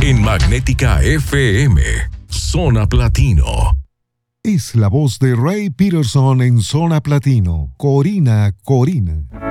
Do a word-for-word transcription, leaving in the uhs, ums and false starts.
En Magnética F M, Zona Platino. Es la voz de Ray Peterson en Zona Platino. Corina, Corina.